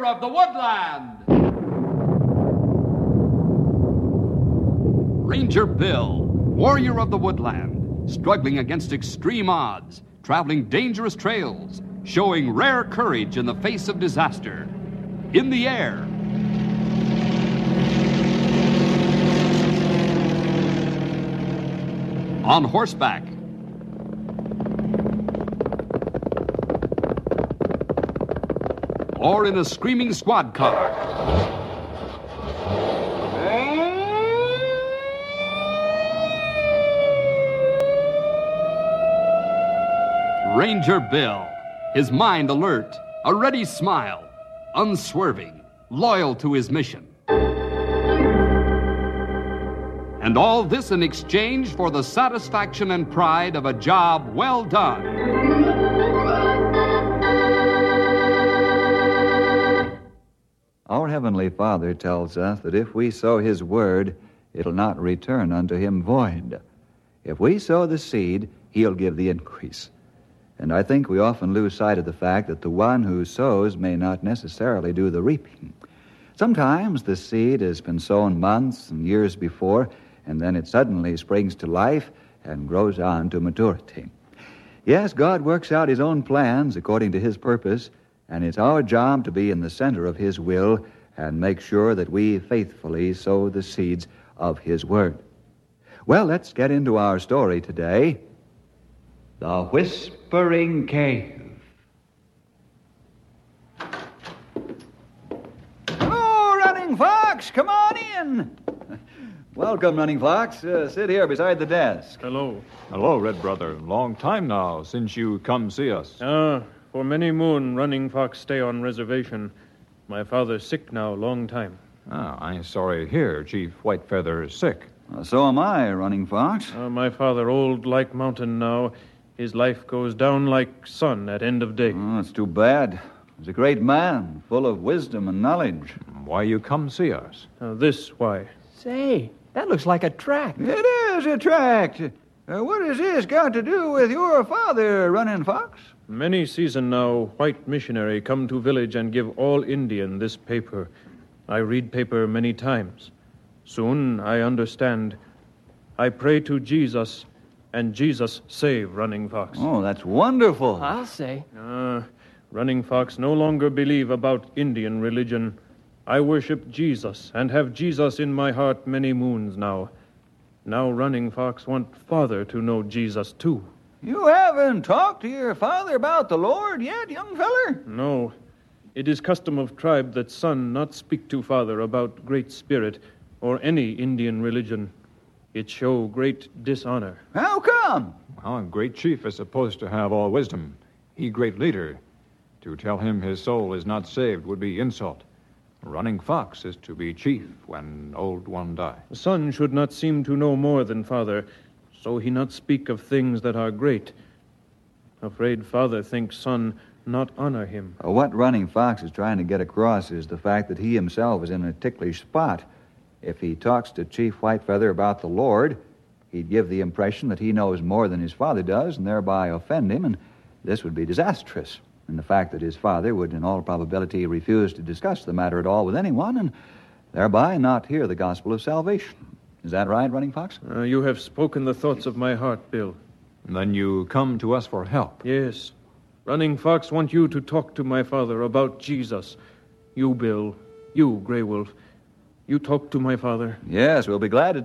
of the woodland. Ranger Bill, warrior of the woodland, struggling against extreme odds, traveling dangerous trails, showing rare courage in the face of disaster. In the air. On horseback. Or in a screaming squad car. Ranger Bill, his mind alert, a ready smile, unswerving, loyal to his mission. And all this in exchange for the satisfaction and pride of a job well done. Our Heavenly Father tells us that if we sow His word, it'll not return unto Him void. If we sow the seed, He'll give the increase. And I think we often lose sight of the fact that the one who sows may not necessarily do the reaping. Sometimes the seed has been sown months and years before, and then it suddenly springs to life and grows on to maturity. Yes, God works out His own plans according to His purpose, and it's our job to be in the center of His will and make sure that we faithfully sow the seeds of His word. Well, let's get into our story today. The Whispering Cave. Hello, Running Fox. Come on in. Welcome, Running Fox. Sit here beside the desk. Hello. Hello, Red Brother. Long time now since you come see us. For many moon, Running Fox stay on reservation. My father sick now, long time. I'm sorry to hear Chief Whitefeather is sick. So am I, Running Fox. My father old like mountain now. His life goes down like sun at end of day. Oh, it's too bad. He's a great man, full of wisdom and knowledge. Why you come see us? This why? Say, that looks like a track. It is a tract. What has this got to do with your father, Running Fox? Many season now, white missionary come to village and give all Indian this paper. I read paper many times. Soon I understand. I pray to Jesus, and Jesus save Running Fox. Oh, that's wonderful. I'll say. Running Fox no longer believe about Indian religion. I worship Jesus and have Jesus in my heart many moons now. Now Running Fox want father to know Jesus too. You haven't talked to your father about the Lord yet, young feller? No. It is custom of tribe that son not speak to father about Great Spirit or any Indian religion. It show great dishonor. How come? Well, a great chief is supposed to have all wisdom. He great leader. To tell him his soul is not saved would be insult. Running Fox is to be chief when old one die. Son should not seem to know more than father, so he not speak of things that are great. Afraid father thinks son not honor him. What Running Fox is trying to get across is the fact that he himself is in a ticklish spot. If he talks to Chief Whitefeather about the Lord, he'd give the impression that he knows more than his father does and thereby offend him, and this would be disastrous. And the fact that his father would in all probability refuse to discuss the matter at all with anyone and thereby not hear the gospel of salvation. Is that right, Running Fox? You have spoken the thoughts of my heart, Bill. Then you come to us for help. Yes. Running Fox want you to talk to my father about Jesus. You, Bill. You, Grey Wolf. You talk to my father. Yes, we'll be glad to